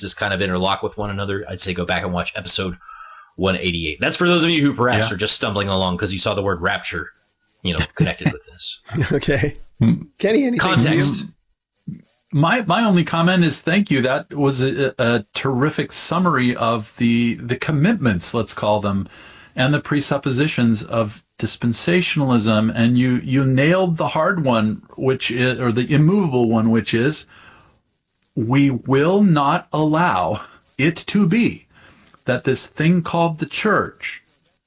pieces kind of interlock with one another, I'd say go back and watch episode 188. That's for those of you who perhaps are just stumbling along because you saw the word rapture, connected with this. Okay. Kenny, anything? Context. My only comment is thank you. That was a terrific summary of the commitments, let's call them, and the presuppositions of dispensationalism. And you nailed the hard one, or the immovable one, which is we will not allow it to be that this thing called the church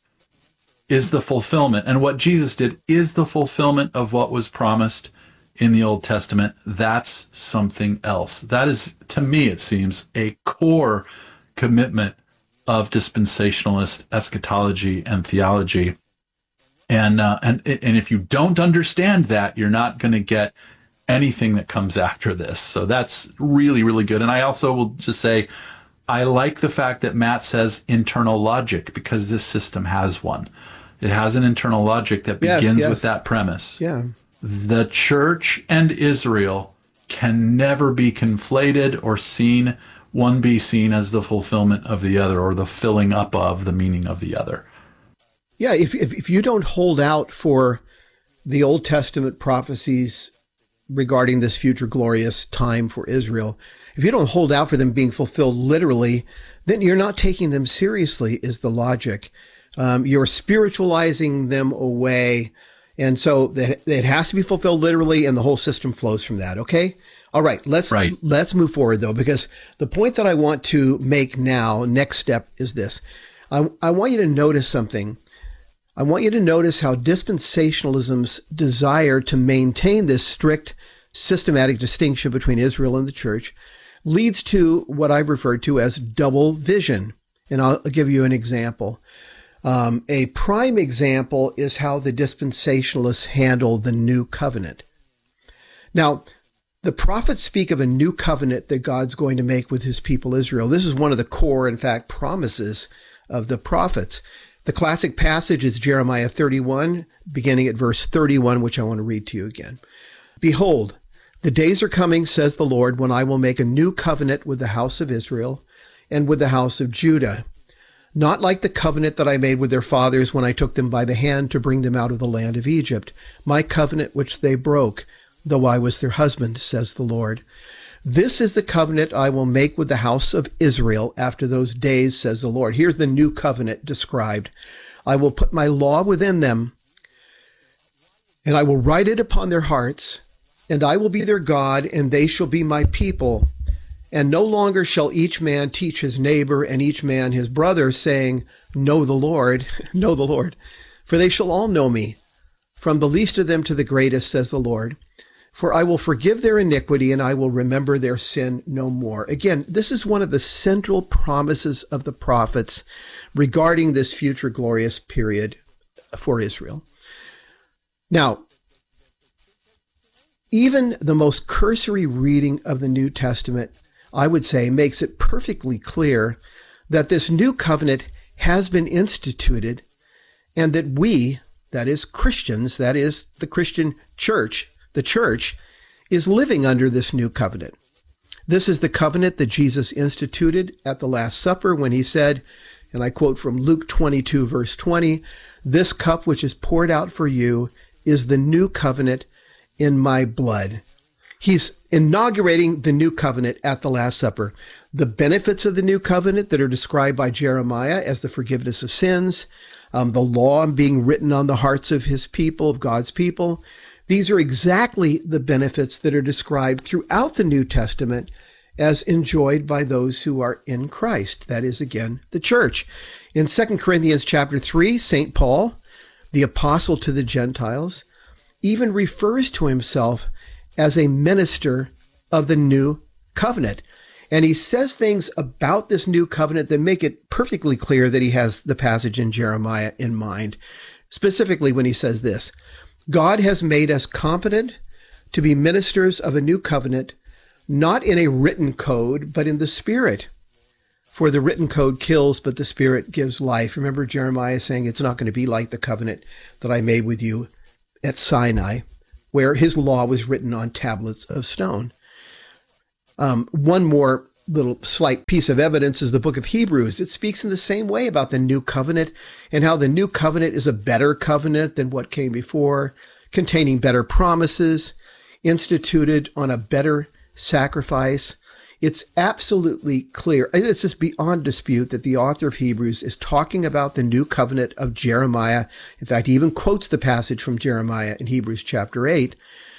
is the fulfillment. And what Jesus did is the fulfillment of what was promised in the Old Testament. That's something else. That is, to me, it seems, a core commitment of dispensationalist eschatology and theology. And if you don't understand that, you're not going to get anything that comes after this. So that's really, really good. And I also will just say, I like the fact that Matt says internal logic, because this system has one. It has an internal logic that begins with that premise. Yeah. The church and Israel can never be conflated or seen, one be seen as the fulfillment of the other, or the filling up of the meaning of the other. Yeah, if you don't hold out for the Old Testament prophecies regarding this future glorious time for Israel, if you don't hold out for them being fulfilled literally, then you're not taking them seriously, is the logic. You're spiritualizing them away. And so it has to be fulfilled literally, and the whole system flows from that. Okay. All right. Let's move forward though, because the point that I want to make now, next step, is this. I want you to notice something. I want you to notice how dispensationalism's desire to maintain this strict systematic distinction between Israel and the church leads to what I've referred to as double vision. And I'll give you an example. A prime example is how the dispensationalists handle the new covenant. Now, the prophets speak of a new covenant that God's going to make with his people Israel. This is one of the core, in fact, promises of the prophets. The classic passage is Jeremiah 31, beginning at verse 31, which I want to read to you again. Behold, the days are coming, says the Lord, when I will make a new covenant with the house of Israel and with the house of Judah. Not like the covenant that I made with their fathers when I took them by the hand to bring them out of the land of Egypt, my covenant which they broke, though I was their husband, says the Lord. This is the covenant I will make with the house of Israel after those days, says the Lord. Here's the new covenant described. I will put my law within them, and I will write it upon their hearts, and I will be their God, and they shall be my people. And no longer shall each man teach his neighbor and each man his brother, saying, Know the Lord, know the Lord. For they shall all know me, from the least of them to the greatest, says the Lord. For I will forgive their iniquity, and I will remember their sin no more. Again, this is one of the central promises of the prophets regarding this future glorious period for Israel. Now, even the most cursory reading of the New Testament, I would say, makes it perfectly clear that this new covenant has been instituted, and that we, that is Christians, that is the Christian church, the church, is living under this new covenant. This is the covenant that Jesus instituted at the Last Supper when he said, and I quote from Luke 22, verse 20, "This cup which is poured out for you is the new covenant in my blood." He's inaugurating the new covenant at the Last Supper. The benefits of the new covenant that are described by Jeremiah as the forgiveness of sins, the law being written on the hearts of his people, of God's people, these are exactly the benefits that are described throughout the New Testament as enjoyed by those who are in Christ. That is, again, the church. In 2 Corinthians chapter 3, St. Paul, the apostle to the Gentiles, even refers to himself as a minister of the new covenant. And he says things about this new covenant that make it perfectly clear that he has the passage in Jeremiah in mind. Specifically when he says this, God has made us competent to be ministers of a new covenant, not in a written code, but in the Spirit. For the written code kills, but the Spirit gives life. Remember Jeremiah saying it's not going to be like the covenant that I made with you at Sinai, where his law was written on tablets of stone. One more little slight piece of evidence is the book of Hebrews. It speaks in the same way about the new covenant and how the new covenant is a better covenant than what came before, containing better promises, instituted on a better sacrifice. It's absolutely clear. It's just beyond dispute that the author of Hebrews is talking about the new covenant of Jeremiah. In fact, he even quotes the passage from Jeremiah in Hebrews chapter 8.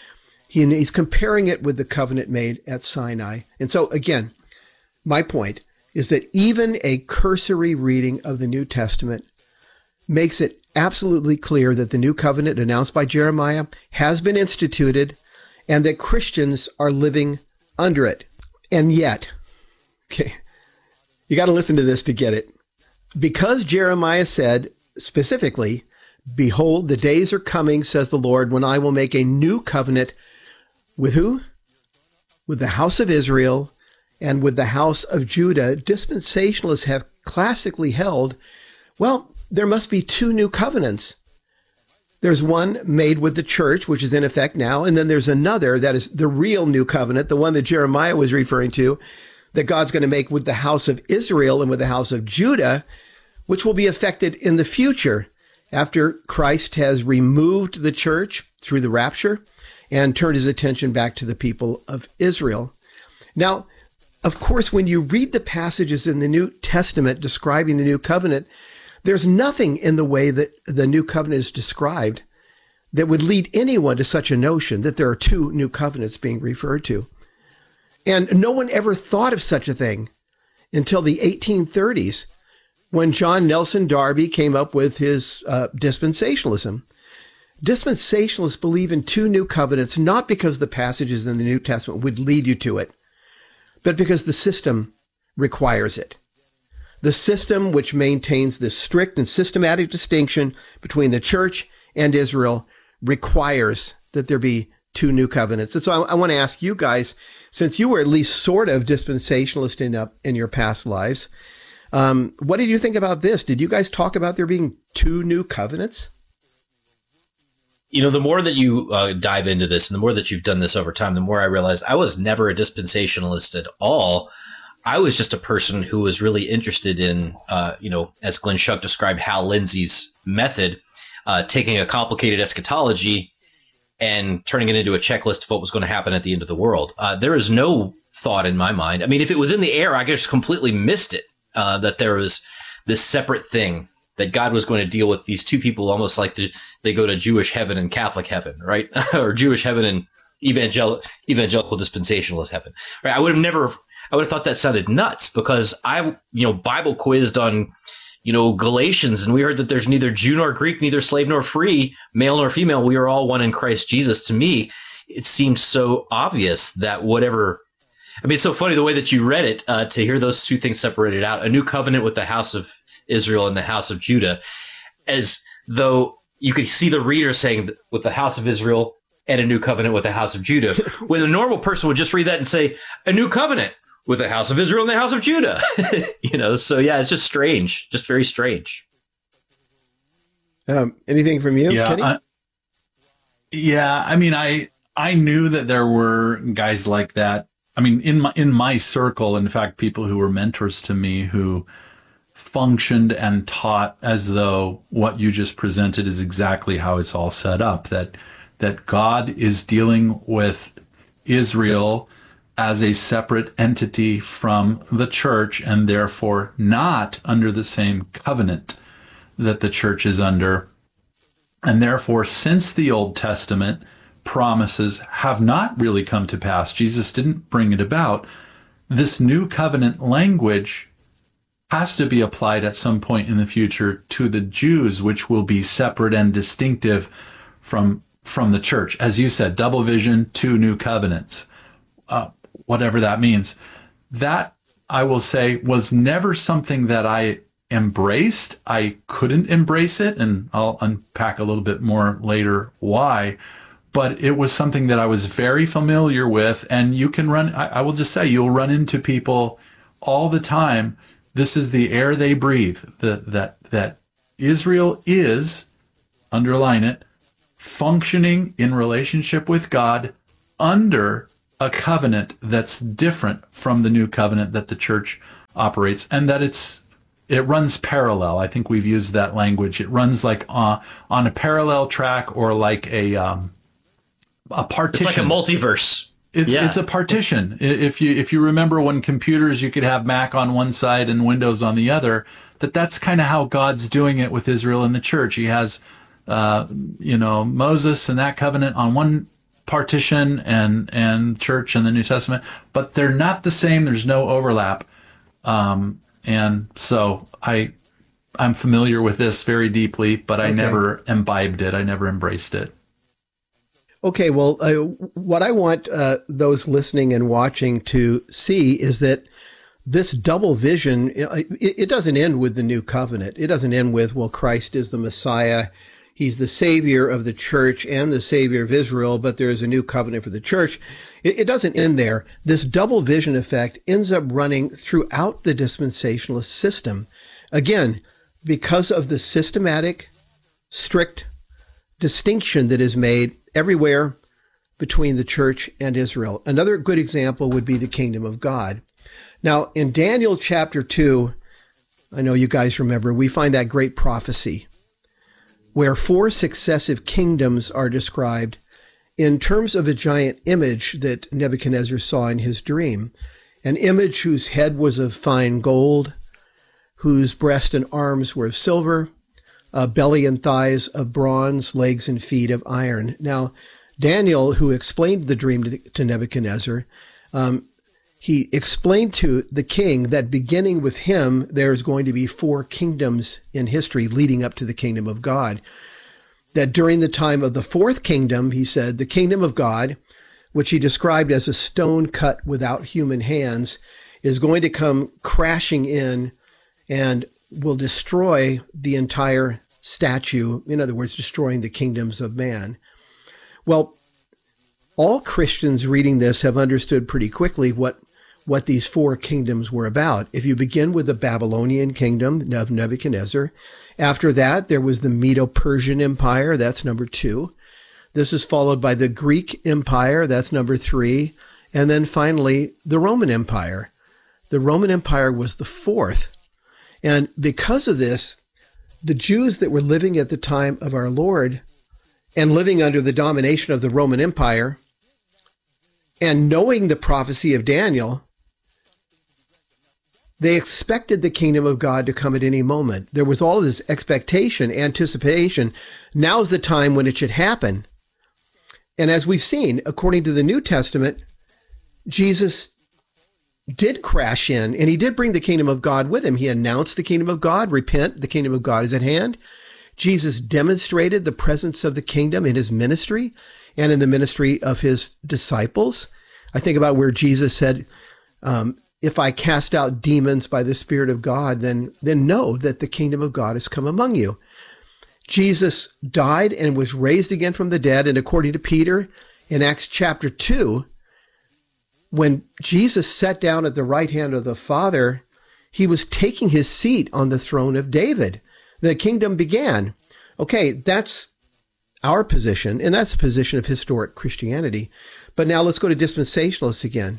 He's comparing it with the covenant made at Sinai. And so, again, my point is that even a cursory reading of the New Testament makes it absolutely clear that the new covenant announced by Jeremiah has been instituted and that Christians are living under it. And yet, okay, you got to listen to this to get it. Because Jeremiah said specifically, "Behold, the days are coming, says the Lord, when I will make a new covenant with who? With the house of Israel and with the house of Judah." Dispensationalists have classically held, well, there must be two new covenants. There's one made with the church, which is in effect now, and then there's another that is the real new covenant, the one that Jeremiah was referring to, that God's going to make with the house of Israel and with the house of Judah, which will be effected in the future after Christ has removed the church through the rapture and turned his attention back to the people of Israel. Now, of course, when you read the passages in the New Testament describing the new covenant, there's nothing in the way that the new covenant is described that would lead anyone to such a notion that there are two new covenants being referred to. And no one ever thought of such a thing until the 1830s, when John Nelson Darby came up with his dispensationalism. Dispensationalists believe in two new covenants, not because the passages in the New Testament would lead you to it, but because the system requires it. The system which maintains this strict and systematic distinction between the church and Israel requires that there be two new covenants. And so I want to ask you guys, since you were at least sort of dispensationalist in your past lives, what did you think about this? Did you guys talk about there being two new covenants? You know, the more that you dive into this and the more that you've done this over time, the more I realized I was never a dispensationalist at all. I was just a person who was really interested in, as Glenn Schuck described Hal Lindsey's method, taking a complicated eschatology and turning it into a checklist of what was going to happen at the end of the world. There is no thought in my mind. I mean, if it was in the air, I just completely missed it, that there was this separate thing, that God was going to deal with these two people almost like they go to Jewish heaven and Catholic heaven, right? Or Jewish heaven and evangelical dispensationalist heaven, right? I would have thought that sounded nuts because I Bible quizzed on, Galatians, and we heard that there's neither Jew nor Greek, neither slave nor free, male nor female. We are all one in Christ Jesus. To me, it seems so obvious that it's so funny the way that you read it, to hear those two things separated out, a new covenant with the house of Israel and the house of Judah, as though you could see the reader saying with the house of Israel and a new covenant with the house of Judah, when a normal person would just read that and say, a new covenant with the house of Israel and the house of Judah. So yeah, it's just strange, just very strange. Anything from you, Kenny? I knew that there were guys like that. I mean, in my circle, in fact, people who were mentors to me who functioned and taught as though what you just presented is exactly how it's all set up, that God is dealing with Israel as a separate entity from the church and therefore not under the same covenant that the church is under. And therefore, since the Old Testament promises have not really come to pass, Jesus didn't bring it about, this new covenant language has to be applied at some point in the future to the Jews, which will be separate and distinctive from the church. As you said, double vision, two new covenants. Whatever that means. That, I will say, was never something that I embraced. I couldn't embrace it, and I'll unpack a little bit more later why. But it was something that I was very familiar with, and you can I will just say, you'll run into people all the time. This is the air they breathe, that Israel is, underline it, functioning in relationship with God under a covenant that's different from the new covenant that the church operates, and that it runs parallel. I think we've used that language. It runs like on a parallel track, or like a partition. It's like a multiverse. It's a partition. If you remember, when computers, you could have Mac on one side and Windows on the other, that's kind of how God's doing it with Israel and the church. He has Moses and that covenant on one partition, and church and the New Testament, but they're not the same. There's no overlap. And so I'm familiar with this very deeply, but I never imbibed it. I never embraced it. Okay, well, what I want those listening and watching to see is that this double vision, it doesn't end with the new covenant. It doesn't end with, well, Christ is the Messiah. He's the Savior of the church and the Savior of Israel, but there is a new covenant for the church. It doesn't end there. This double vision effect ends up running throughout the dispensationalist system. Again, because of the systematic, strict distinction that is made everywhere between the church and Israel. Another good example would be the kingdom of God. Now, in Daniel chapter 2, I know you guys remember, we find that great prophecy where 4 successive kingdoms are described in terms of a giant image that Nebuchadnezzar saw in his dream, an image whose head was of fine gold, whose breast and arms were of silver, belly and thighs of bronze, legs and feet of iron. Now, Daniel, who explained the dream to Nebuchadnezzar, he explained to the king that beginning with him, there's going to be 4 kingdoms in history leading up to the kingdom of God. That during the time of the 4th kingdom, he said, the kingdom of God, which he described as a stone cut without human hands, is going to come crashing in and will destroy the entire statue. In other words, destroying the kingdoms of man. Well, all Christians reading this have understood pretty quickly what these 4 kingdoms were about. If you begin with the Babylonian kingdom of Nebuchadnezzar, after that, there was the Medo-Persian Empire. That's number 2. This is followed by the Greek Empire. That's number 3. And then finally, the Roman Empire. The Roman Empire was the 4th. And because of this, the Jews that were living at the time of our Lord and living under the domination of the Roman Empire and knowing the prophecy of Daniel, they expected the kingdom of God to come at any moment. There was all of this expectation, anticipation. Now's the time when it should happen. And as we've seen, according to the New Testament, Jesus did crash in, and he did bring the kingdom of God with him. He announced the kingdom of God, repent, the kingdom of God is at hand. Jesus demonstrated the presence of the kingdom in his ministry and in the ministry of his disciples. I think about where Jesus said, if I cast out demons by the Spirit of God, then know that the kingdom of God has come among you. Jesus died and was raised again from the dead. And according to Peter in Acts chapter 2, when Jesus sat down at the right hand of the Father, he was taking his seat on the throne of David. The kingdom began. Okay, that's our position, and that's the position of historic Christianity. But now let's go to dispensationalists again.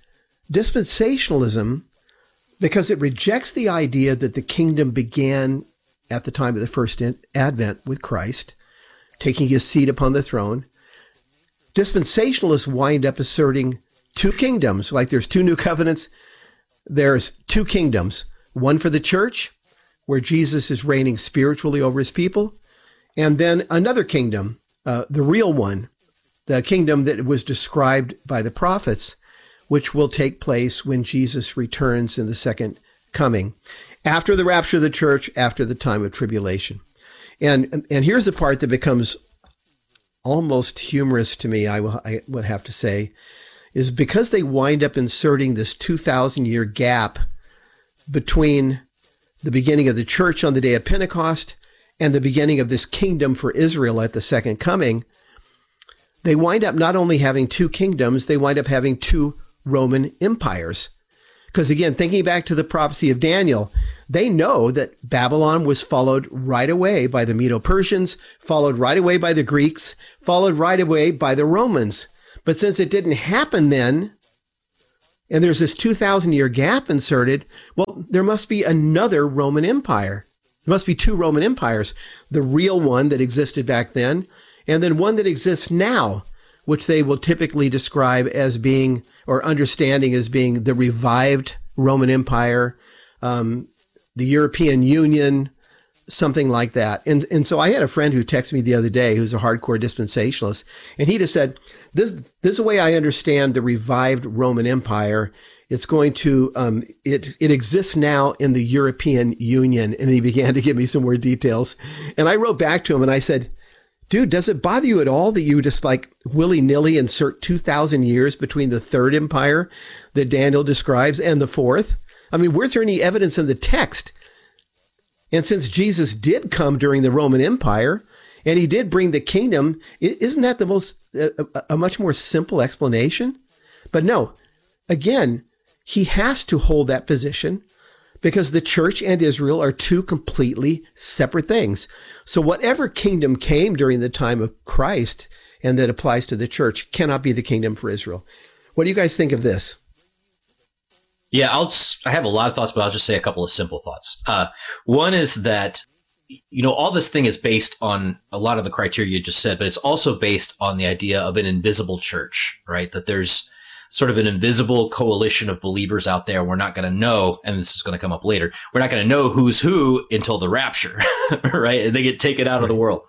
Dispensationalism, because it rejects the idea that the kingdom began at the time of the first advent with Christ, taking his seat upon the throne, dispensationalists wind up asserting 2 kingdoms. Like there's 2 new covenants, there's 2 kingdoms. One for the church, where Jesus is reigning spiritually over his people, and then another kingdom, the real one, the kingdom that was described by the prophets, which will take place when Jesus returns in the second coming, after the rapture of the church, after the time of tribulation. And here's the part that becomes almost humorous to me, I would have to say, is because they wind up inserting this 2,000-year gap between the beginning of the church on the day of Pentecost and the beginning of this kingdom for Israel at the second coming, they wind up not only having 2 kingdoms, they wind up having 2 Roman empires. Because again, thinking back to the prophecy of Daniel, they know that Babylon was followed right away by the Medo-Persians, followed right away by the Greeks, followed right away by the Romans. But since it didn't happen then, and there's this 2,000-year gap inserted, well, there must be another Roman Empire. There must be two Roman empires, the real one that existed back then, and then one that exists now, which they will typically describe as being, or understanding as being, the revived Roman Empire, the European Union, something like that. And so I had a friend who texted me the other day who's a hardcore dispensationalist, and he just said, this is the way I understand the revived Roman Empire. It's going to, it exists now in the European Union. And he began to give me some more details. And I wrote back to him and I said, dude, does it bother you at all that you just like willy-nilly insert 2,000 years between the third empire that Daniel describes and the fourth? I mean, where's there any evidence in the text? And since Jesus did come during the Roman Empire and he did bring the kingdom, isn't that the most, a much more simple explanation? But no, again, he has to hold that position because the church and Israel are two completely separate things. So whatever kingdom came during the time of Christ and that applies to the church cannot be the kingdom for Israel. What do you guys think of this? Yeah, I have a lot of thoughts, but I'll just say a couple of simple thoughts. One is that, all this thing is based on a lot of the criteria you just said, but it's also based on the idea of an invisible church, right? That there's sort of an invisible coalition of believers out there. We're not going to know, and this is going to come up later, we're not going to know who's who until the rapture, right? And they get taken out of the world.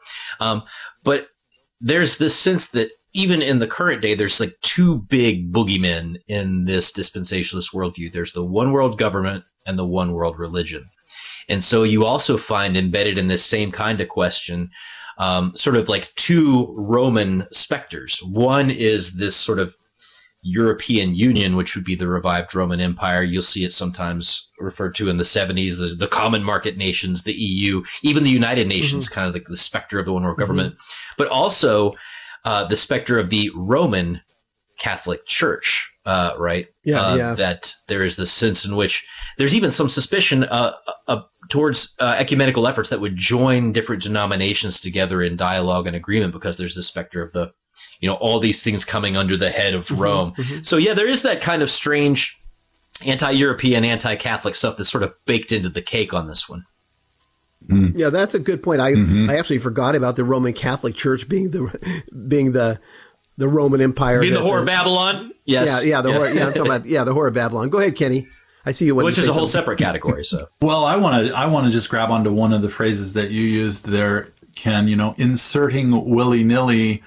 But there's this sense that even in the current day, there's like two big boogeymen in this dispensationalist worldview. There's the one world government and the one world religion. And so you also find embedded in this same kind of question, sort of like two Roman specters. One is this sort of European Union, which would be the revived Roman Empire. You'll see it sometimes referred to in the 70s, the common market nations, the EU, even the United Nations, kind of like the specter of the one world government, but also the specter of the Roman Catholic Church, right? That there is this sense in which there's even some suspicion towards ecumenical efforts that would join different denominations together in dialogue and agreement, because there's this specter of the, all these things coming under the head of Rome. So yeah, there is that kind of strange anti-European, anti-Catholic stuff that's sort of baked into the cake on this one. Yeah, that's a good point. I actually forgot about the Roman Catholic Church being the Roman Empire. Being the whore of Babylon? Yes. I'm talking about the whore of Babylon. Go ahead, Kenny. I see you. Which is a whole separate category. So, well, I want to just grab onto one of the phrases that you used there, Ken. Inserting willy-nilly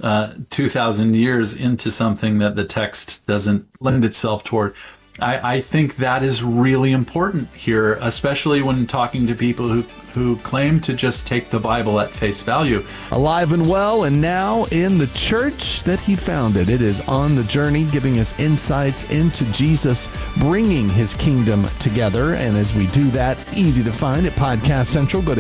2,000 years into something that the text doesn't lend itself toward. I think that is really important here, especially when talking to people who claim to just take the Bible at face value. Alive and well, and now in the church that he founded. It is On the Journey, giving us insights into Jesus bringing his kingdom together. And as we do that, easy to find at Podcast Central. Go to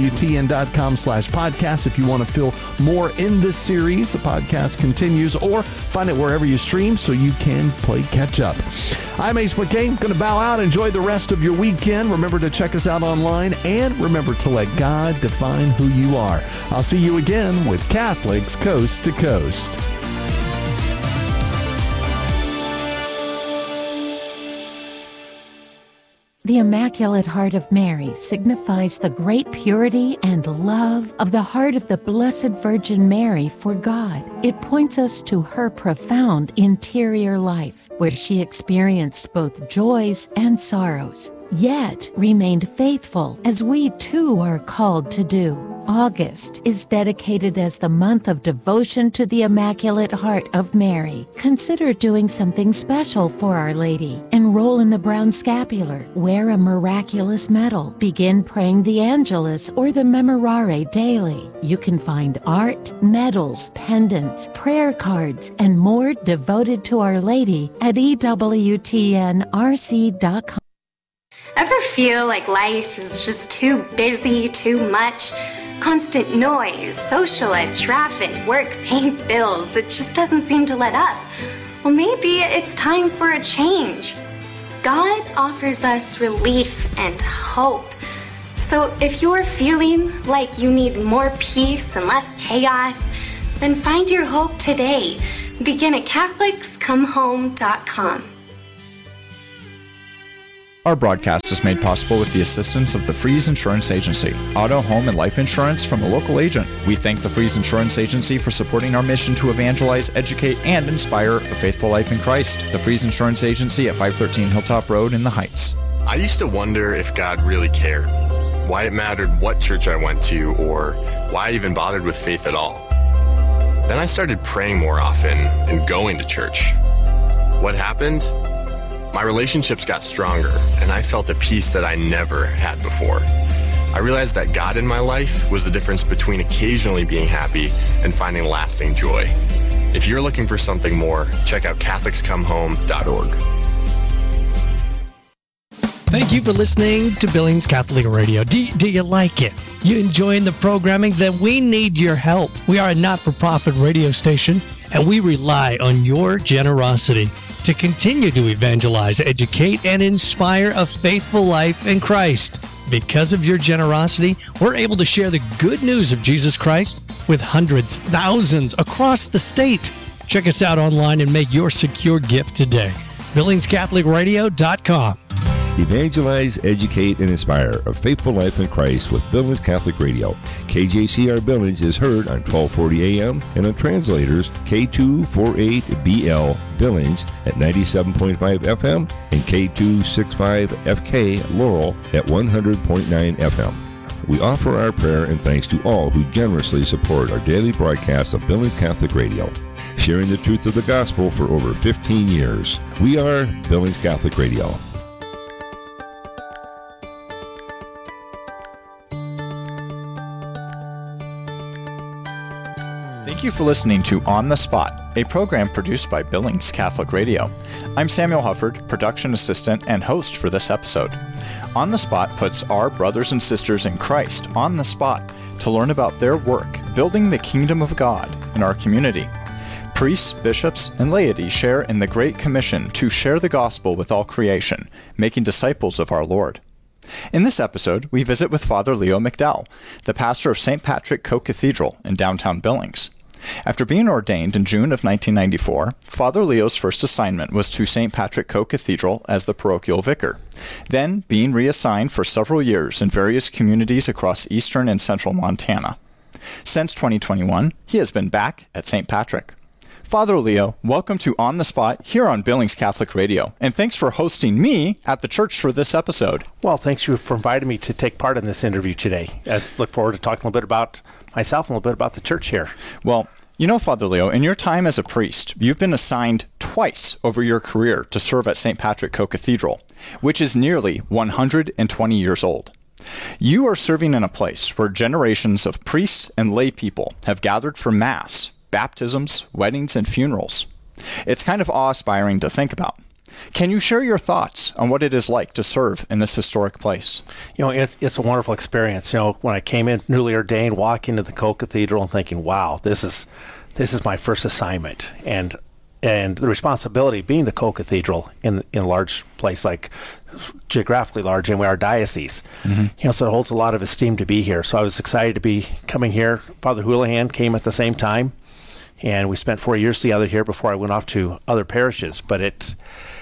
EWTN.com/podcast if you want to feel more in this series. The podcast continues, or find it wherever you stream so you can play catch up. I'm Ace McCain. Going to bow out. Enjoy the rest of your weekend. Remember to check us out online, and remember to let God define who you are. I'll see you again with Catholics Coast to Coast. The Immaculate Heart of Mary signifies the great purity and love of the heart of the Blessed Virgin Mary for God. It points us to her profound interior life, where she experienced both joys and sorrows, yet remained faithful, as we too are called to do. August is dedicated as the month of devotion to the Immaculate Heart of Mary. Consider doing something special for Our Lady. Enroll in the Brown Scapular, wear a miraculous medal, begin praying the Angelus or the Memorare daily. You can find art, medals, pendants, prayer cards, and more devoted to Our Lady at EWTNRC.com. Ever feel like life is just too busy, too much? Constant noise, social ed, traffic, work, paying bills. It just doesn't seem to let up. Well, maybe it's time for a change. God offers us relief and hope. So if you're feeling like you need more peace and less chaos, then find your hope today Begin at CatholicsComeHome.com. Our broadcast is made possible with the assistance of the Freeze Insurance Agency, auto, home, and life insurance from a local agent. We thank the Freeze Insurance Agency for supporting our mission to evangelize, educate, and inspire a faithful life in Christ. The Freeze Insurance Agency at 513 Hilltop Road in the Heights. I used to wonder if God really cared, why it mattered what church I went to, or why I even bothered with faith at all. Then I started praying more often and going to church. What happened? My relationships got stronger, and I felt a peace that I never had before. I realized that God in my life was the difference between occasionally being happy and finding lasting joy. If you're looking for something more, check out CatholicsComeHome.org. Thank you for listening to Billings Catholic Radio. Do you like it? You enjoying the programming? Then we need your help. We are a not-for-profit radio station, and we rely on your generosity to continue to evangelize, educate, and inspire a faithful life in Christ. Because of your generosity, we're able to share the good news of Jesus Christ with hundreds, thousands across the state. Check us out online and make your secure gift today. BillingsCatholicRadio.com. Evangelize, educate, and inspire a faithful life in Christ with Billings Catholic Radio. KJCR Billings is heard on 1240 AM and on translators K248BL Billings at 97.5 FM and K265FK Laurel at 100.9 FM. We offer our prayer and thanks to all who generously support our daily broadcast of Billings Catholic Radio, sharing the truth of the gospel for over 15 years. We are Billings Catholic Radio. Thank you for listening to On the Spot, a program produced by Billings Catholic Radio. I'm Samuel Hufford, production assistant and host for this episode. On the Spot puts our brothers and sisters in Christ on the spot to learn about their work building the kingdom of God in our community. Priests, bishops, and laity share in the Great Commission to share the gospel with all creation, making disciples of our Lord. In this episode, we visit with Father Leo McDowell, the pastor of St. Patrick Co-Cathedral in downtown Billings. After being ordained in June of 1994, Father Leo's first assignment was to St. Patrick Co-Cathedral as the parochial vicar, then being reassigned for several years in various communities across eastern and central Montana. Since 2021, he has been back at St. Patrick. Father Leo, welcome to On the Spot here on Billings Catholic Radio, and thanks for hosting me at the church for this episode. Well, thanks for inviting me to take part in this interview today. I look forward to talking a little bit about myself and a little bit about the church here. Well, you know, Father Leo, in your time as a priest, you've been assigned twice over your career to serve at St. Patrick Co-Cathedral, which is nearly 120 years old. You are serving in a place where generations of priests and lay people have gathered for Mass, baptisms, weddings, and funerals. It's kind of awe-inspiring to think about. Can you share your thoughts on what it is like to serve in this historic place? You know, it's a wonderful experience. You know, when I came in newly ordained, walking to the Co-Cathedral and thinking, wow, this is my first assignment. And the responsibility being the Co-Cathedral in a large place, like geographically large, and we are diocese. Mm-hmm. You know, so it holds a lot of esteem to be here. So I was excited to be coming here. Father Houlihan came at the same time, and we spent 4 years together here before I went off to other parishes. But it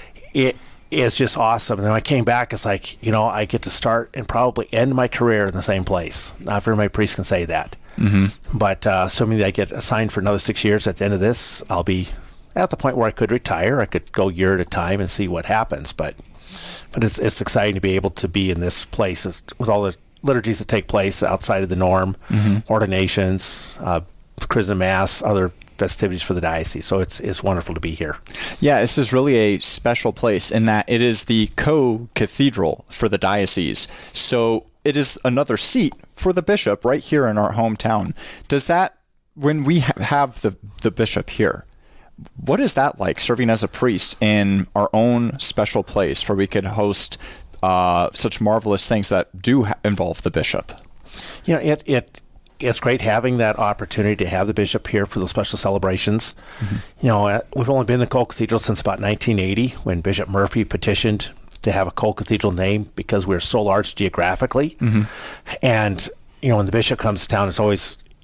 is just awesome. And then when I came back, it's like, you know, I get to start and probably end my career in the same place. Not very many priests can say that. Mm-hmm. But assuming that I get assigned for another 6 years at the end of this, I'll be at the point where I could retire. I could go a year at a time and see what happens. But it's exciting to be able to be in this place with all the liturgies that take place outside of the norm, mm-hmm. ordinations, Chrism Mass, other festivities for the diocese. So it's wonderful to be here. Yeah, this is really a special place in that it is the co-cathedral for the diocese. So it is another seat for the bishop right here in our hometown. Does that, when we have the bishop here, what is that like, serving as a priest in our own special place where we could host such marvelous things that do involve the bishop? You know, it's great having that opportunity to have the bishop here for the special celebrations. Mm-hmm. You know, we've only been in the Co-Cathedral since about 1980 when Bishop Murphy petitioned to have a Co-Cathedral name because we're so large geographically. Mm-hmm. And, you know, when the bishop comes to town, it's always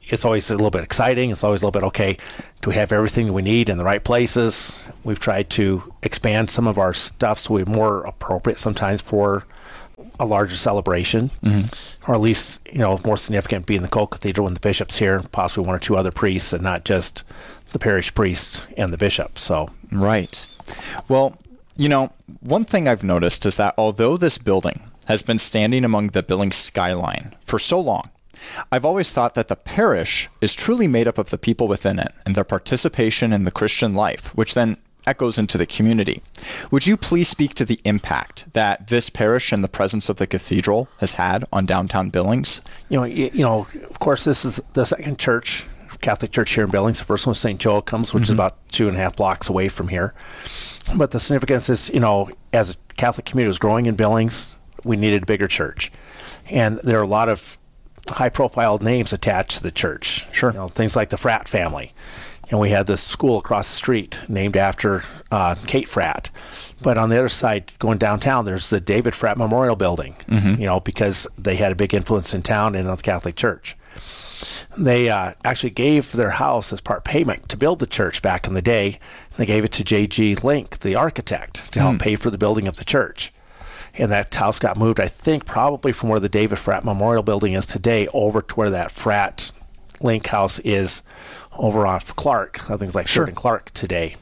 it's always a little bit exciting. It's always a little bit, okay, do we have everything we need in the right places? We've tried to expand some of our stuff so we're more appropriate sometimes for a larger celebration, or at least, more significant being the co-cathedral and the bishop's here, possibly one or two other priests, and not just the parish priest and the bishop. So right. Well, one thing I've noticed is that although this building has been standing among the Billings skyline for so long, I've always thought that the parish is truly made up of the people within it and their participation in the Christian life, which then echoes into the community. Would you please speak to the impact that this parish and the presence of the cathedral has had on downtown Billings? Of course, this is the second church, Catholic church here in Billings. The first one was St. Joachim's, which is about 2.5 blocks away from here. But the significance is, as a Catholic community was growing in Billings, we needed a bigger church. And there are a lot of high-profile names attached to the church. Sure. Things like the Fratt family. And we had this school across the street named after Kate Fratt. But on the other side, going downtown, there's the David Fratt Memorial Building, because they had a big influence in town and on the Catholic Church. They actually gave their house as part payment to build the church back in the day. They gave it to J.G. Link, the architect, to help pay for the building of the church. And that house got moved, I think, probably from where the David Fratt Memorial Building is today over to where that Fratt Link house is over off Clark. I think it's like Third and Clark today.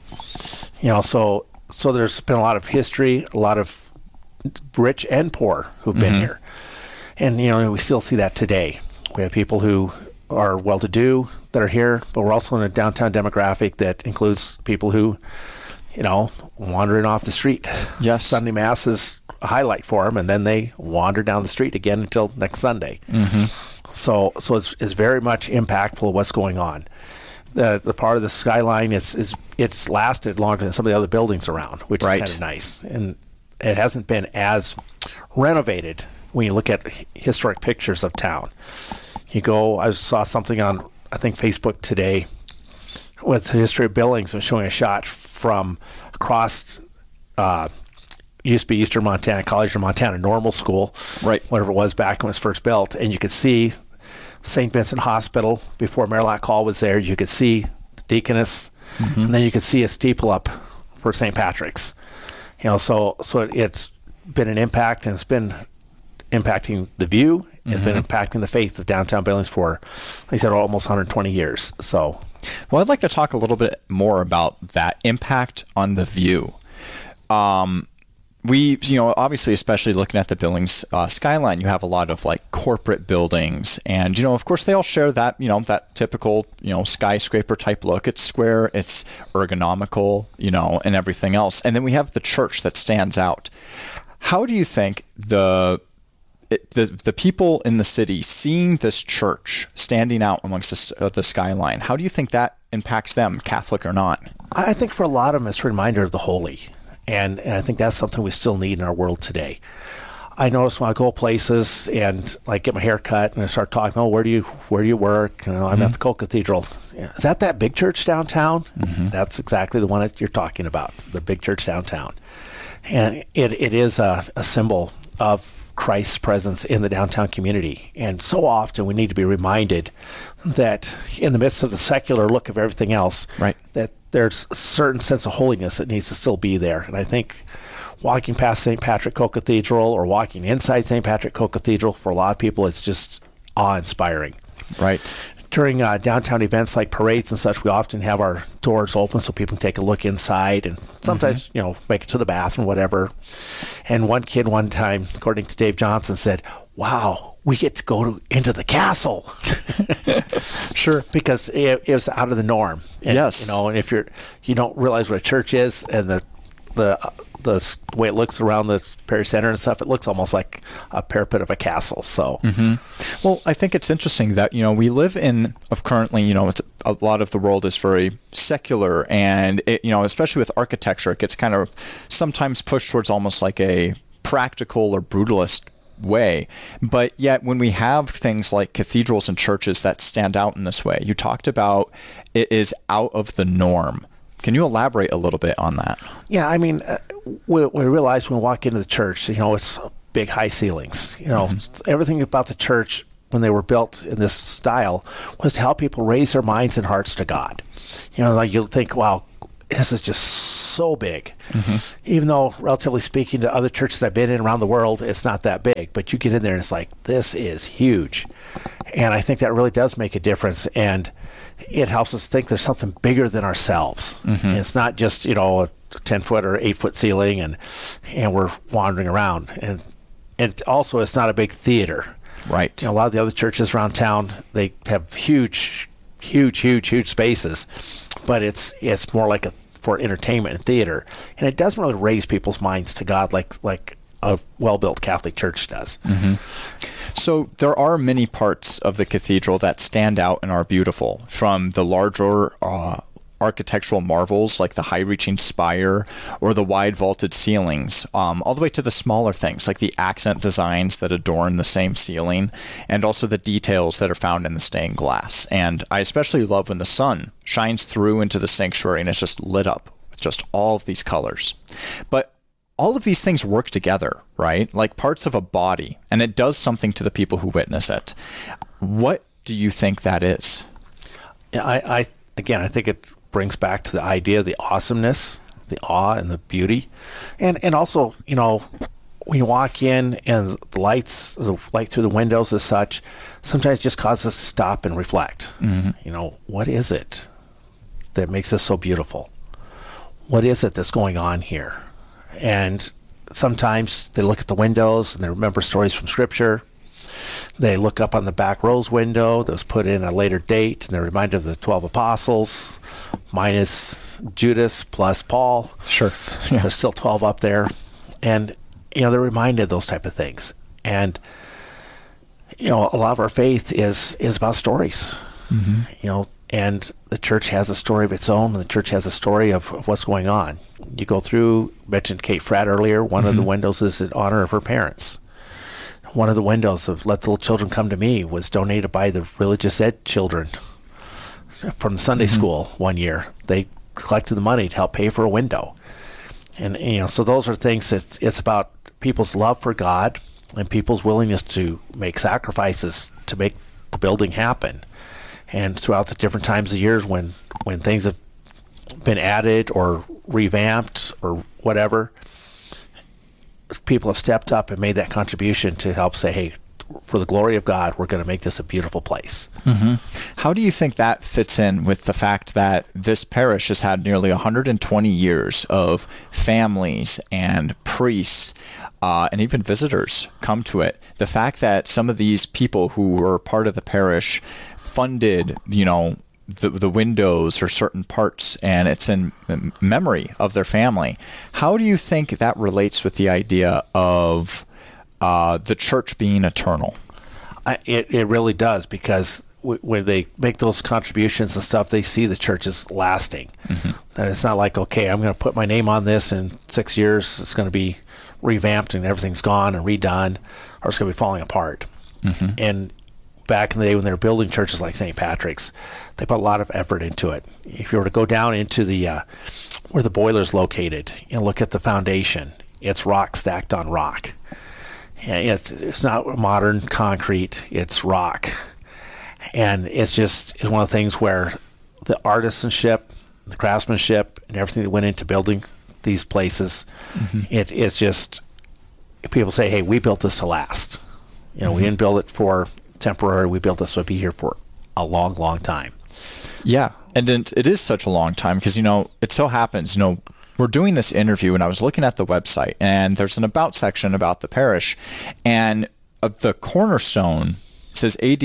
So there's been a lot of history, a lot of rich and poor who've been here. And, we still see that today. We have people who are well-to-do that are here, but we're also in a downtown demographic that includes people who, wandering off the street. Yes. Sunday Mass is a highlight for them, and then they wander down the street again until next Sunday. So it's very much impactful of what's going on. The part of the skyline it's lasted longer than some of the other buildings around, which is kind of nice. And it hasn't been as renovated when you look at historic pictures of town. I saw something on, I think, Facebook today with the history of Billings and showing a shot from across used to be Eastern Montana College or Montana Normal School, whatever it was back when it was first built, and you could see St. Vincent Hospital before Marillac Hall was there. You could see the Deaconess, and then you could see a steeple up for St. Patrick's. So it's been an impact, and it's been impacting the view. It's been impacting the faith of downtown Billings for, like I said, almost 120 years. So, well, I'd like to talk a little bit more about that impact on the view. We, obviously, especially looking at the Billings skyline, you have a lot of like corporate buildings, and of course, they all share that that typical skyscraper type look. It's square, it's ergonomical, and everything else. And then we have the church that stands out. How do you think the people in the city seeing this church standing out amongst the skyline, how do you think that impacts them, Catholic or not? I think for a lot of them, it's a reminder of the holy. And I think that's something we still need in our world today. I notice when I go places and like get my hair cut and I start talking, where do you work? I'm at the Co-Cathedral. Is that big church downtown? That's exactly the one that you're talking about, the big church downtown. And it is a symbol of Christ's presence in the downtown community. And so often we need to be reminded that in the midst of the secular look of everything else, that there's a certain sense of holiness that needs to still be there. And I think walking past St. Patrick Co-Cathedral or walking inside St. Patrick Co-Cathedral, for a lot of people, it's just awe-inspiring. During downtown events like parades and such, we often have our doors open so people can take a look inside and sometimes, make it to the bathroom, whatever. And one kid one time, according to Dave Johnson, said, wow, we get to go into the castle. Because it was out of the norm. And, and if you don't realize what a church is and the way it looks around the parish center and stuff, it looks almost like a parapet of a castle. So, well, I think it's interesting that we live in currently. It's a lot of the world is very secular, and it, especially with architecture, it gets kind of sometimes pushed towards almost like a practical or brutalist way. But yet, when we have things like cathedrals and churches that stand out in this way, you talked about it is out of the norm. Can you elaborate a little bit on that? Yeah, I mean, we realize when we walk into the church, it's big high ceilings. Everything about the church when they were built in this style was to help people raise their minds and hearts to God. Like you'll think, wow, this is just so big. Even though, relatively speaking, to other churches I've been in around the world, it's not that big. But you get in there and it's like, this is huge. And I think that really does make a difference. And it helps us think there's something bigger than ourselves. And it's not just, a 10-foot or 8-foot ceiling and we're wandering around. And also, it's not a big theater. Right. A lot of the other churches around town, they have huge spaces, but it's more like for entertainment and theater, and it doesn't really raise people's minds to God like a well-built Catholic church does. So there are many parts of the cathedral that stand out and are beautiful, from the larger architectural marvels like the high-reaching spire or the wide vaulted ceilings, all the way to the smaller things like the accent designs that adorn the same ceiling, and also the details that are found in the stained glass. And I especially love when the sun shines through into the sanctuary and it's just lit up with just all of these colors. But all of these things work together, right? Like parts of a body, and it does something to the people who witness it. What do you think that is? I think it brings back to the idea of the awesomeness, the awe and the beauty. And also, when you walk in and the light through the windows as such, sometimes just causes us to stop and reflect. What is it that makes this so beautiful? What is it that's going on here? And sometimes they look at the windows and they remember stories from Scripture. They look up on the back rose window that was put in a later date, and they're reminded of the 12 apostles, minus Judas plus Paul. Sure. Yeah. There's still 12 up there. And, they're reminded of those type of things. And, a lot of our faith is about stories. And the church has a story of its own, and the church has a story of what's going on. You go through, mentioned Kate Fratt earlier, one of the windows is in honor of her parents. One of the windows of Let the Little Children Come to Me was donated by the religious ed children from Sunday school one year. They collected the money to help pay for a window. And, so those are things it's about people's love for God and people's willingness to make sacrifices to make the building happen. And throughout the different times of years when things have been added or revamped or whatever, people have stepped up and made that contribution to help say, hey, for the glory of God, we're going to make this a beautiful place. How do you think that fits in with the fact that this parish has had nearly 120 years of families and priests and even visitors come to it? The fact that some of these people who were part of the parish funded, the windows or certain parts, and it's in memory of their family. How do you think that relates with the idea of the church being eternal? It really does, because when they make those contributions and stuff, they see the church is lasting. And it's not like, okay, I'm going to put my name on this in 6 years, it's going to be revamped and everything's gone and redone, or it's going to be falling apart. And back in the day when they were building churches like St. Patrick's, they put a lot of effort into it. If you were to go down into the where the boiler's located and look at the foundation, it's rock stacked on rock. And it's not modern concrete, it's rock. And it's one of the things where the artisanship, the craftsmanship, and everything that went into building these places, it's just, people say, hey, we built this to last. We didn't build it for temporary, we built this to be here for a long, long time. Yeah, and it is such a long time because, it so happens, we're doing this interview and I was looking at the website and there's an about section about the parish, and of the cornerstone says AD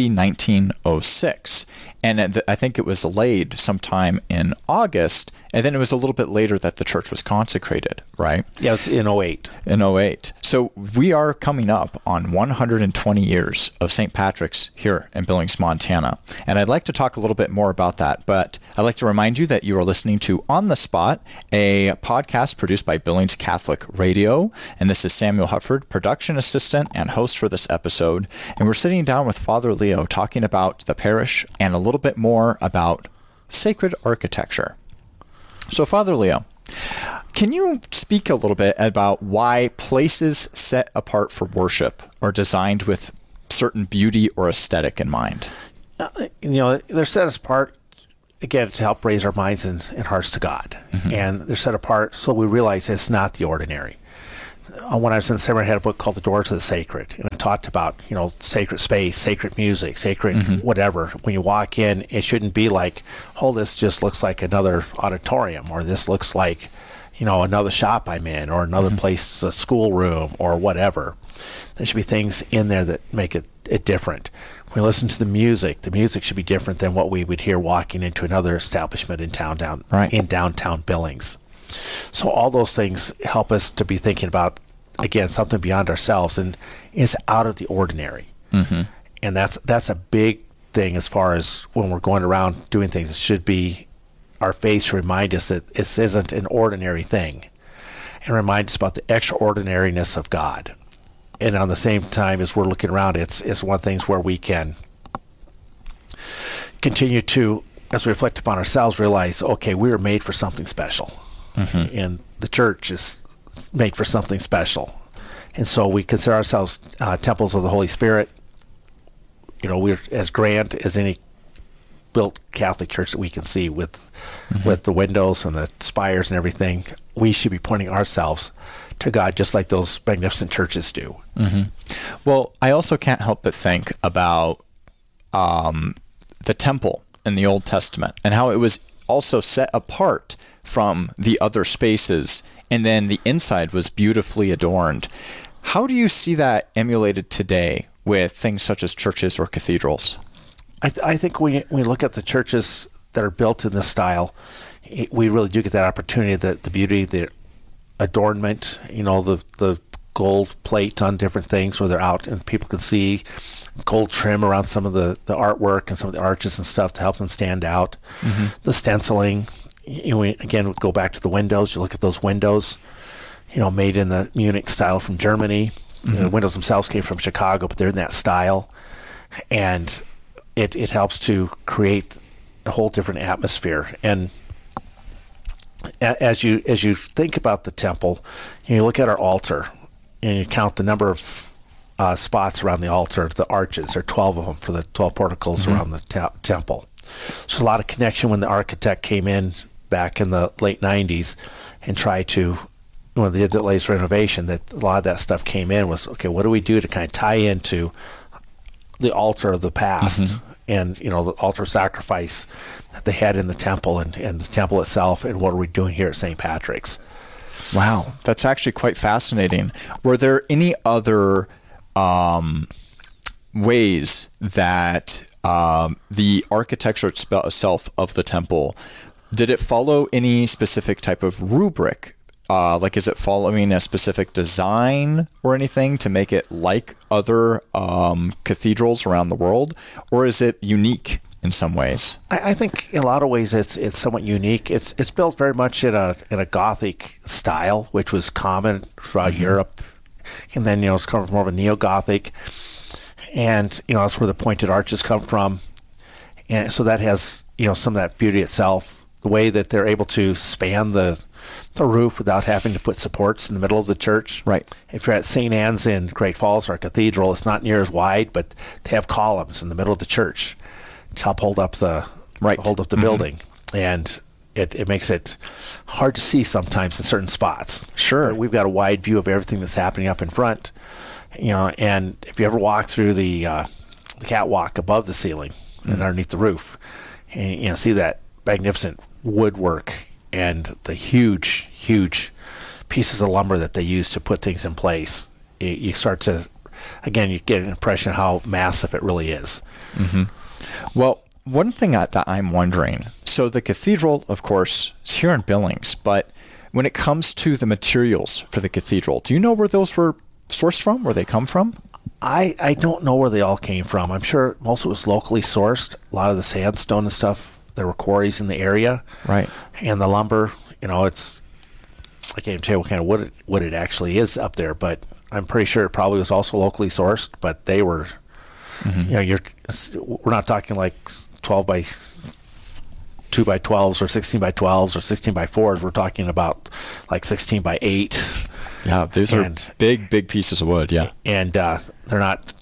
1906, and I think it was laid sometime in August, and then it was a little bit later that the church was consecrated, right? Yeah, it was in 08. In 08. So we are coming up on 120 years of St. Patrick's here in Billings, Montana, and I'd like to talk a little bit more about that, but I'd like to remind you that you are listening to On the Spot, a podcast produced by Billings Catholic Radio, and this is Samuel Hufford, production assistant and host for this episode, and we're sitting down with Father Leo talking about the parish and a little bit more about sacred architecture. So, Father Leo, can you speak a little bit about why places set apart for worship are designed with certain beauty or aesthetic in mind? They're set apart, again, to help raise our minds and hearts to God. And they're set apart so we realize it's not the ordinary. When I was in the seminary, I had a book called The Doors of the Sacred, and it talked about, sacred space, sacred music, sacred whatever. When you walk in, it shouldn't be like, oh, this just looks like another auditorium, or this looks like, another shop I'm in, or another place, a schoolroom, or whatever. There should be things in there that make it different. When we listen to the music should be different than what we would hear walking into another establishment in downtown Billings. So all those things help us to be thinking about, again, something beyond ourselves and is out of the ordinary. And that's a big thing as far as when we're going around doing things. It should be our faith to remind us that this isn't an ordinary thing, and remind us about the extraordinariness of God. And on the same time, as we're looking around, it's one of the things where we can continue to, as we reflect upon ourselves, realize, okay, we were made for something special. And the church is made for something special. And so we consider ourselves temples of the Holy Spirit. We're as grand as any built Catholic church that we can see with the windows and the spires and everything. We should be pointing ourselves to God just like those magnificent churches do. Well, I also can't help but think about the temple in the Old Testament and how it was also set apart from the other spaces, and then the inside was beautifully adorned. How do you see that emulated today with things such as churches or cathedrals? I think when we look at the churches that are built in this style, we really do get that opportunity, the beauty, the adornment, the gold plate on different things where they're out and people can see gold trim around some of the artwork and some of the arches and stuff to help them stand out. The stenciling, again, we go back to the windows. You look at those windows, made in the Munich style from Germany. The windows themselves came from Chicago, but they're in that style. And it helps to create a whole different atmosphere. And as you think about the temple, you look at our altar and you count the number of spots around the altar, the arches. There are 12 of them for the 12 porticles around the temple. So a lot of connection when the architect came in back in the late 90s and tried to, when they did the latest renovation, that a lot of that stuff came in was, okay, what do we do to kind of tie into the altar of the past and, the altar of sacrifice that they had in the temple and the temple itself, and what are we doing here at St. Patrick's? Wow, that's actually quite fascinating. Were there any other ways that the architecture itself of the temple, did it follow any specific type of rubric? Like, is it following a specific design or anything to make it like other cathedrals around the world, or is it unique in some ways? I think in a lot of ways it's somewhat unique. It's built very much in a Gothic style, which was common throughout Europe, and then it's come from more of a neo-Gothic, and that's where the pointed arches come from, and so that has some of that beauty itself. The way that they're able to span the roof without having to put supports in the middle of the church. Right. If you're at St. Anne's in Great Falls, our cathedral, it's not near as wide, but they have columns in the middle of the church to help hold up the building, and it makes it hard to see sometimes in certain spots. Sure. But we've got a wide view of everything that's happening up in front, and if you ever walk through the catwalk above the ceiling and underneath the roof, and see that magnificent woodwork and the huge pieces of lumber that they use to put things in place, you start to, again, you get an impression of how massive it really is. Well, one thing that I'm wondering, so the cathedral, of course, is here in Billings, but when it comes to the materials for the cathedral, do you know where those were sourced from, where they come from? I don't know where they all came from. I'm sure most of it was locally sourced. A lot of the sandstone and stuff, there were quarries in the area. Right. And the lumber, it's, I can't even tell you what kind of wood it actually is up there, but I'm pretty sure it probably was also locally sourced, but they were, we're not talking like 12 by 2 by 12s or 16 by 12s or 16 by 4s. We're talking about like 16 by 8. Yeah, these are big pieces of wood, yeah. And they're not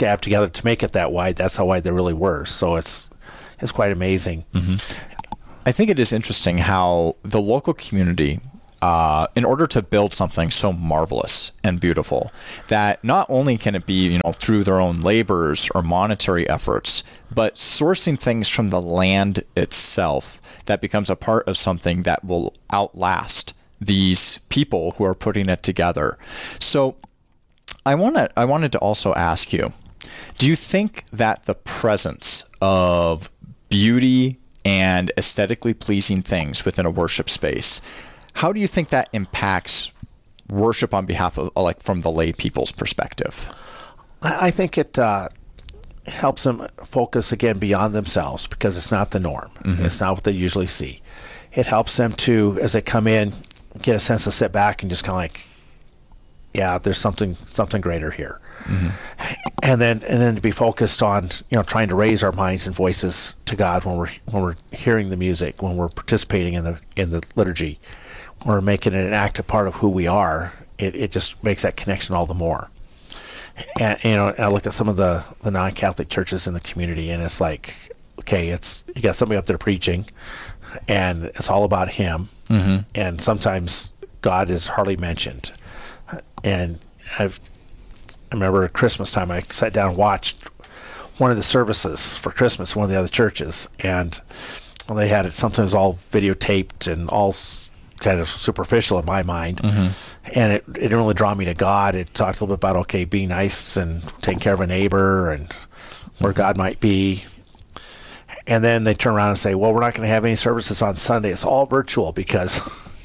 scabbed together to make it that wide. That's how wide they really were. So it's quite amazing. I think it is interesting how the local community, in order to build something so marvelous and beautiful, that not only can it be, through their own labors or monetary efforts, but sourcing things from the land itself that becomes a part of something that will outlast these people who are putting it together. So I wanted to also ask you, do you think that the presence of beauty and aesthetically pleasing things within a worship space, how do you think that impacts worship on behalf of, from the lay people's perspective? I think it helps them focus again beyond themselves, because it's not the norm. It's not what they usually see. It helps them to, as they come in, get a sense to sit back and just kind of like, yeah, there's something greater here. And then to be focused on, trying to raise our minds and voices to God when we're hearing the music, when we're participating in the liturgy, when we're making it an active part of who we are. It just makes that connection all the more. And I look at some of the non-Catholic churches in the community, and it's like, okay, you got somebody up there preaching, and it's all about him, and sometimes God is hardly mentioned. And I remember at Christmas time, I sat down and watched one of the services for Christmas, one of the other churches, and they had it sometimes all videotaped and all kind of superficial in my mind. And it didn't really draw me to God. It talked a little bit about, okay, being nice and taking care of a neighbor and where God might be. And then they turn around and say, well, we're not going to have any services on Sunday. It's all virtual because,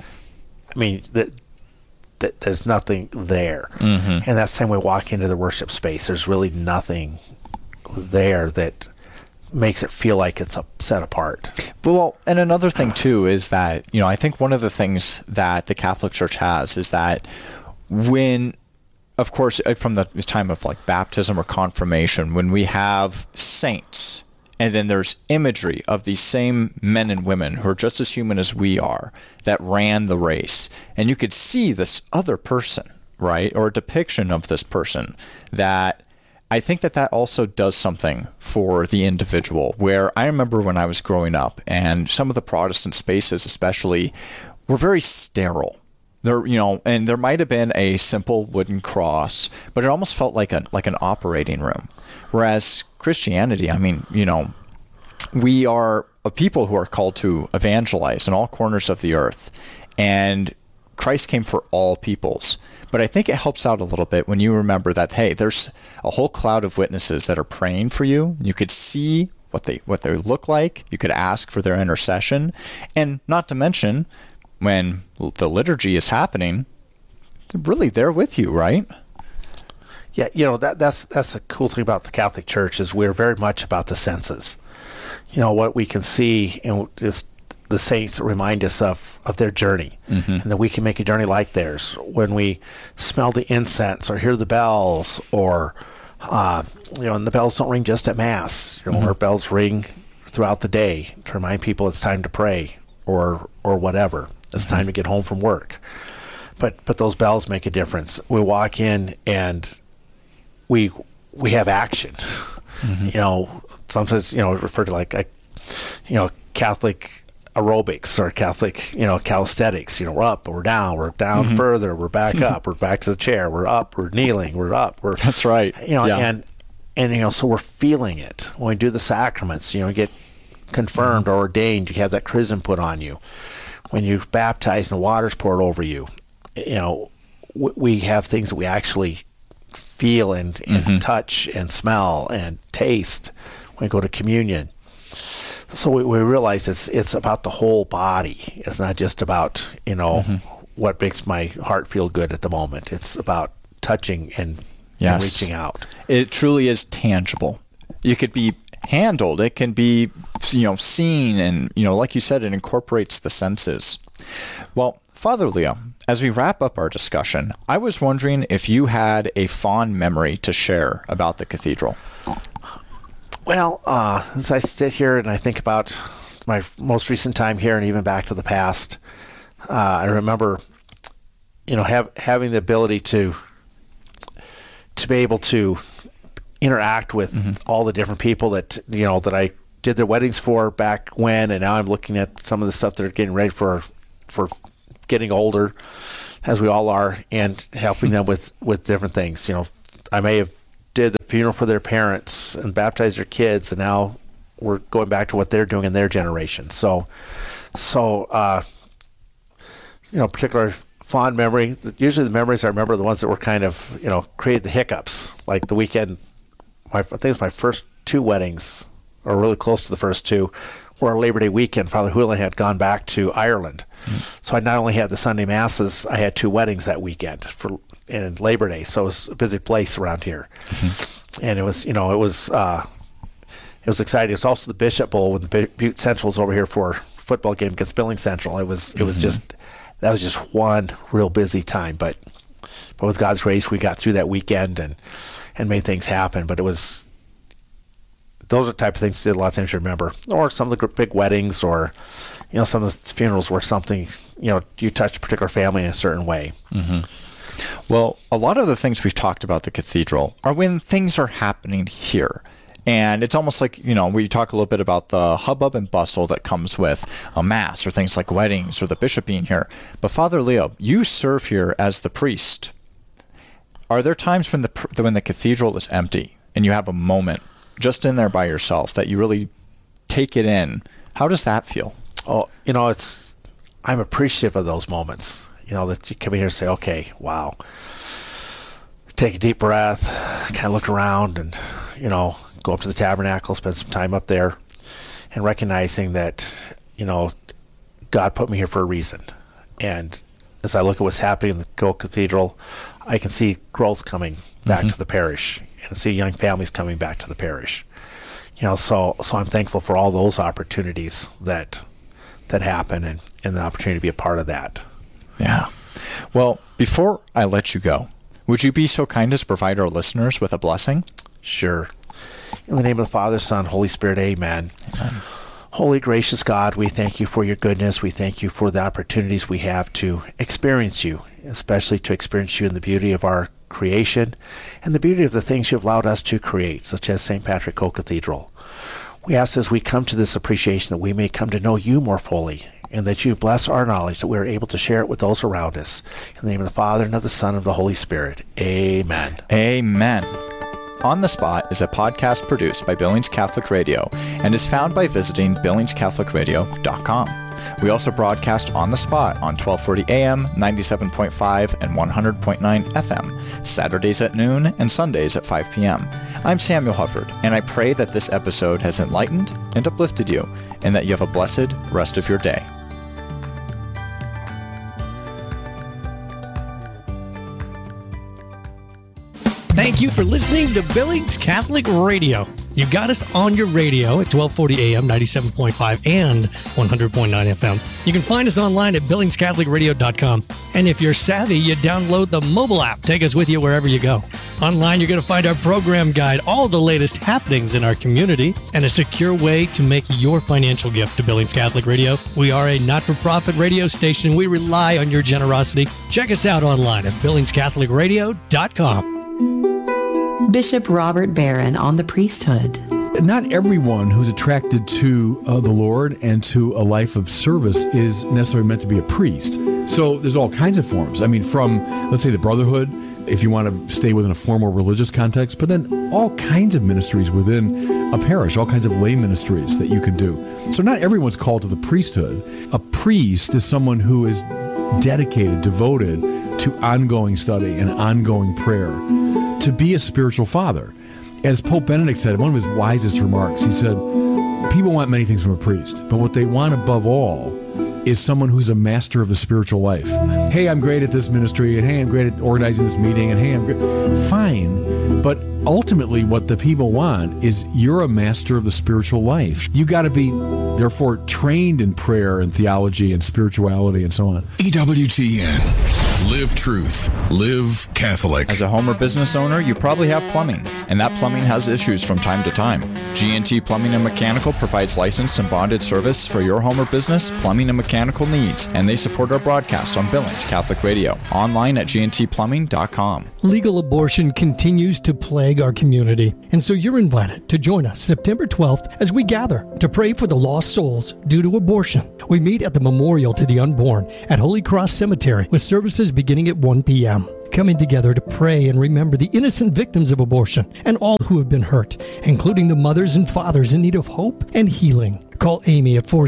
there's nothing there. And that's the same way walking into the worship space. There's really nothing there that makes it feel like it's set apart. Well, and another thing too is that, I think one of the things that the Catholic Church has is that when, of course, from the time of baptism or confirmation, when we have saints, and then there's imagery of these same men and women who are just as human as we are that ran the race. And you could see this other person, right? Or a depiction of this person, that I think that also does something for the individual. Where I remember when I was growing up, and some of the Protestant spaces especially were very sterile. There, and there might have been a simple wooden cross, but it almost felt like an operating room. Whereas Christianity, we are a people who are called to evangelize in all corners of the earth, and Christ came for all peoples. But I think it helps out a little bit when you remember that, hey, there's a whole cloud of witnesses that are praying for you. You could see what they look like. You could ask for their intercession, and not to mention, when the liturgy is happening, they're really there with you, right? Yeah, that's the cool thing about the Catholic Church is we're very much about the senses. What we can see, and the saints remind us of their journey, and that we can make a journey like theirs. When we smell the incense or hear the bells, or and the bells don't ring just at Mass. Our bells ring throughout the day to remind people it's time to pray, or whatever. It's time to get home from work. But those bells make a difference. We walk in and we have action. Sometimes referred to Catholic aerobics or Catholic calisthenics. We're up, we're down further, we're back up, we're back to the chair, we're up, we're kneeling, we're up, that's right. And so we're feeling it when we do the sacraments. You get confirmed or ordained, you have that chrism put on you. When you baptize and the water's poured over you, we have things that we actually feel and touch and smell and taste when we go to communion. So we realize it's about the whole body. It's not just about what makes my heart feel good at the moment. It's about touching and reaching out. It truly is tangible. You could be handled. It can be seen, and like you said, it incorporates the senses. Well, Father Leo, as we wrap up our discussion, I was wondering if you had a fond memory to share about the cathedral. Well, as I sit here and I think about my most recent time here, and even back to the past, I remember, having the ability to be able to interact with all the different people that, that I did their weddings for back when, and now I'm looking at some of the stuff they're getting ready for getting older, as we all are, and helping them with different things. I may have did the funeral for their parents and baptized their kids, and now we're going back to what they're doing in their generation. So particular fond memory. Usually the memories I remember are the ones that were kind of, created the hiccups. Like the weekend, I think it's my first 2 weddings, or really close to the first 2, were Labor Day weekend. Father Houlihan had gone back to Ireland. So I not only had the Sunday Masses, I had 2 weddings that weekend and Labor Day. So it was a busy place around here. And it was, it was exciting. It was also the Bishop Bowl when the Butte Central was over here for a football game against Billings Central. It was just, that was just one real busy time. But with God's grace, we got through that weekend and made things happen. But those are the type of things that a lot of times you remember. Or some of the big weddings, or, some of the funerals where something, you touch a particular family in a certain way. Well, a lot of the things we've talked about the cathedral are when things are happening here. And it's almost like, we talk a little bit about the hubbub and bustle that comes with a mass or things like weddings or the bishop being here. But Father Leo, you serve here as the priest. Are there times when the cathedral is empty and you have a moment just in there by yourself that you really take it in? How does that feel? Oh, I'm appreciative of those moments, that you come in here and say, okay, wow. Take a deep breath, kind of look around and, go up to the tabernacle, spend some time up there, and recognizing that, God put me here for a reason. And as I look at what's happening in the Coke Cathedral, I can see growth coming back to the parish, and see young families coming back to the parish. So I'm thankful for all those opportunities that happen, and the opportunity to be a part of that. Yeah. Well, before I let you go, would you be so kind as to provide our listeners with a blessing? Sure. In the name of the Father, Son, Holy Spirit, amen. Amen. Holy, gracious God, we thank you for your goodness. We thank you for the opportunities we have to experience you, especially to experience you in the beauty of our creation and the beauty of the things you've allowed us to create, such as St. Patrick Co-Cathedral. We ask as we come to this appreciation that we may come to know you more fully, and that you bless our knowledge, that we are able to share it with those around us. In the name of the Father, and of the Son, and of the Holy Spirit. Amen. Amen. On the Spot is a podcast produced by Billings Catholic Radio and is found by visiting billingscatholicradio.com. We also broadcast On the Spot on 1240 AM, 97.5, and 100.9 FM, Saturdays at noon and Sundays at 5 p.m. I'm Samuel Hufford, and I pray that this episode has enlightened and uplifted you, and that you have a blessed rest of your day. Thank you for listening to Billings Catholic Radio. You got us on your radio at 1240 AM, 97.5, and 100.9 FM. You can find us online at billingscatholicradio.com. And if you're savvy, you download the mobile app. Take us with you wherever you go. Online, you're going to find our program guide, all the latest happenings in our community, and a secure way to make your financial gift to Billings Catholic Radio. We are a not-for-profit radio station. We rely on your generosity. Check us out online at billingscatholicradio.com. Bishop Robert Barron on the priesthood. Not everyone who's attracted to the Lord and to a life of service is necessarily meant to be a priest. So there's all kinds of forms. I mean, from, let's say, the brotherhood, if you want to stay within a formal religious context, but then all kinds of ministries within a parish, all kinds of lay ministries that you can do. So not everyone's called to the priesthood. A priest is someone who is dedicated, devoted to ongoing study and ongoing prayer, to be a spiritual father. As Pope Benedict said in one of his wisest remarks, he said, people want many things from a priest, but what they want above all is someone who's a master of the spiritual life. Hey, I'm great at this ministry, and hey, I'm great at organizing this meeting, and hey, I'm great. Fine, but ultimately what the people want is you're a master of the spiritual life. You got to be, therefore, trained in prayer and theology and spirituality and so on. EWTN. Live truth. Live Catholic. As a home or business owner, you probably have plumbing. and that plumbing has issues from time to time. G&T Plumbing and Mechanical provides licensed and bonded service for your home or business plumbing and mechanical needs, and they support our broadcast on Billings Catholic Radio, online at gntplumbing.com. Legal abortion continues to plague our community, and so you're invited to join us September 12th as we gather to pray for the lost souls due to abortion. We meet at the Memorial to the Unborn at Holy Cross Cemetery with services beginning at 1 p.m. Coming together to pray and remember the innocent victims of abortion and all who have been hurt, including the mothers and fathers in need of hope and healing. Call Amy at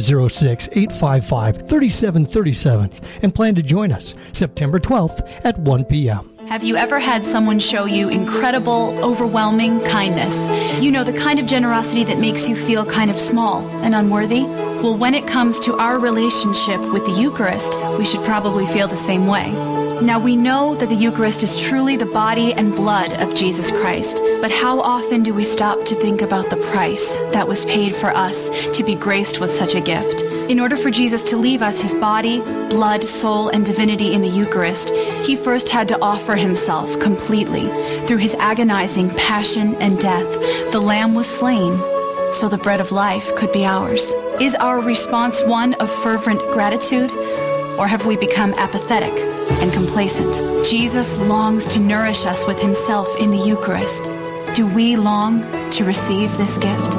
406-855-3737 and plan to join us September 12th at 1 p.m. Have you ever had someone show you incredible, overwhelming kindness? You know, the kind of generosity that makes you feel kind of small and unworthy? Well, when it comes to our relationship with the Eucharist, we should probably feel the same way. Now, we know that the Eucharist is truly the body and blood of Jesus Christ, but how often do we stop to think about the price that was paid for us to be graced with such a gift? In order for Jesus to leave us his body, blood, soul, and divinity in the Eucharist, he first had to offer himself completely. Through his agonizing passion and death, the Lamb was slain so the bread of life could be ours. Is our response one of fervent gratitude, or have we become apathetic and complacent? Jesus longs to nourish us with himself in the Eucharist. Do we long to receive this gift?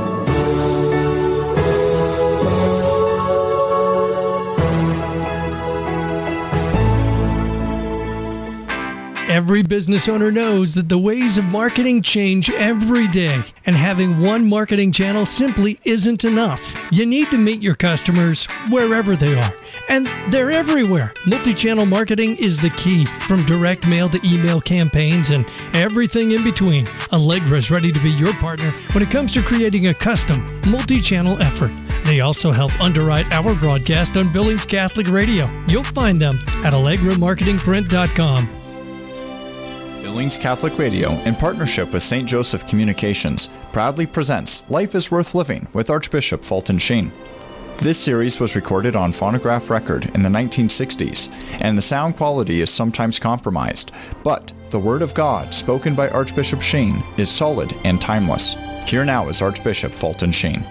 Every business owner knows that the ways of marketing change every day, and having one marketing channel simply isn't enough. You need to meet your customers wherever they are, and they're everywhere. Multi-channel marketing is the key, from direct mail to email campaigns and everything in between. Allegra is ready to be your partner when it comes to creating a custom multi-channel effort. They also help underwrite our broadcast on Billings Catholic Radio. You'll find them at allegramarketingprint.com. Billings Catholic Radio, in partnership with St. Joseph Communications, proudly presents Life is Worth Living with Archbishop Fulton Sheen. This series was recorded on phonograph record in the 1960s, and the sound quality is sometimes compromised, but the Word of God spoken by Archbishop Sheen is solid and timeless. Here now is Archbishop Fulton Sheen.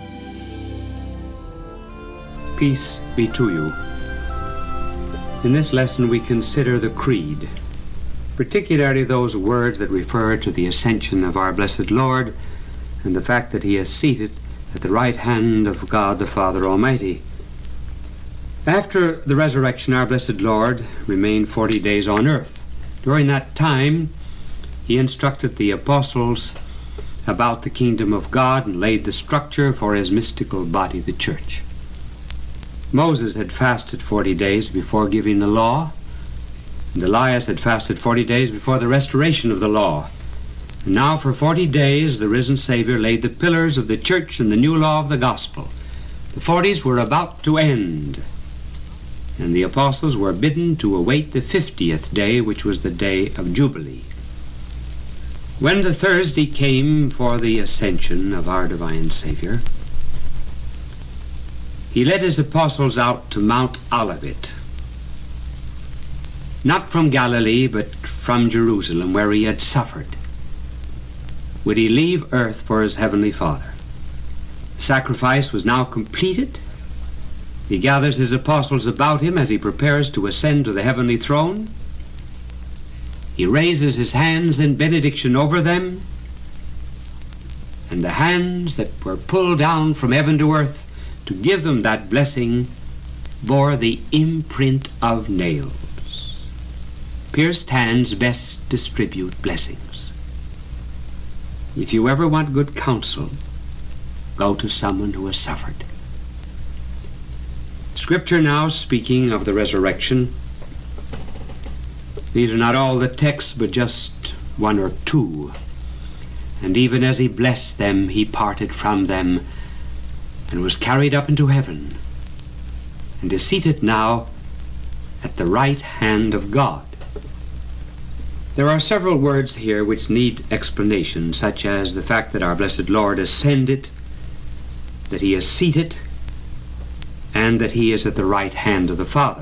Peace be to you. In this lesson we consider the Creed, particularly those words that refer to the ascension of our blessed Lord and the fact that he is seated at the right hand of God the Father Almighty. After the resurrection, our blessed Lord remained 40 days on earth. During that time, he instructed the apostles about the kingdom of God and laid the structure for his mystical body, the church. Moses had fasted 40 days before giving the law, and Elias had fasted 40 days before the restoration of the law. And now for 40 days the risen Savior laid the pillars of the church and the new law of the gospel. The 40s were about to end, and the apostles were bidden to await the 50th day, which was the day of Jubilee. When the Thursday came for the ascension of our divine Savior, he led his apostles out to Mount Olivet, not from Galilee, but from Jerusalem, where he had suffered. Would he leave earth for his heavenly Father? The sacrifice was now completed. He gathers his apostles about him as he prepares to ascend to the heavenly throne. He raises his hands in benediction over them, and the hands that were pulled down from heaven to earth to give them that blessing bore the imprint of nails. Pierced hands best distribute blessings. If you ever want good counsel, go to someone who has suffered. Scripture now speaking of the resurrection. These are not all the texts, but just one or two. And even as he blessed them, he parted from them and was carried up into heaven, and is seated now at the right hand of God. There are several words here which need explanation, such as the fact that our blessed Lord ascended, that he is seated, and that he is at the right hand of the Father.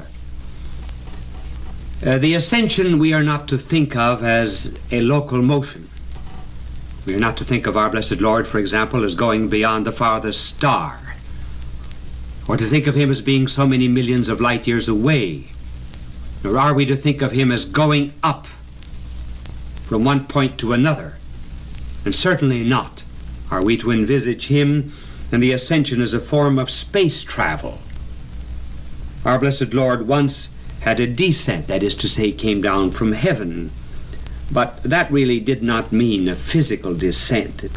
The ascension we are not to think of as a local motion. We are not to think of our blessed Lord, for example, as going beyond the farthest star, or to think of him as being so many millions of light years away, nor are we to think of him as going up from one point to another, and certainly not are we to envisage him and the ascension as a form of space travel. Our blessed Lord once had a descent, that is to say, came down from heaven, but that really did not mean a physical descent. It